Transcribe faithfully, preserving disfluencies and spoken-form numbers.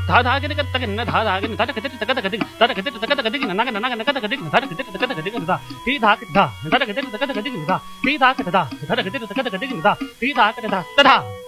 धा धा के तक तक न धा धा के तक तक तक तक तक तक तक तक तक नग नग नग तक तक तक तक तक तक धा ती धा के धा तक तक तक तक तक धा ती धा के धा तक तक तक तक धा ती धा के धा तधा